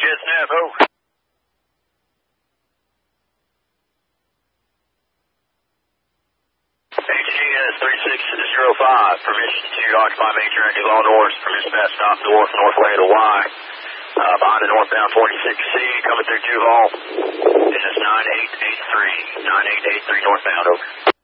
Jets Nav, over. HGS 3605, permission to occupy major and Duval North, permission to pass stop northway of the Y. Behind the northbound 46C, coming through Duval. This is 9883 northbound, over.